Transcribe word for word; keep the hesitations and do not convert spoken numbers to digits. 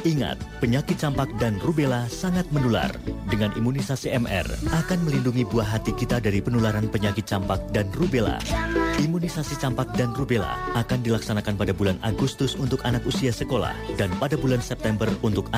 Ingat, penyakit campak dan rubella sangat menular. Dengan imunisasi M R akan melindungi buah hati kita dari penularan penyakit campak dan rubella. Imunisasi campak dan rubella akan dilaksanakan pada bulan Agustus untuk anak usia sekolah dan pada bulan September untuk